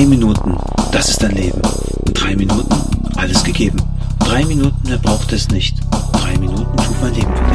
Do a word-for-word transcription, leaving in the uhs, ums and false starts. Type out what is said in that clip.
Drei Minuten, das ist dein Leben. Drei Minuten, alles gegeben. Drei Minuten, er braucht es nicht. Drei Minuten tut mein Leben für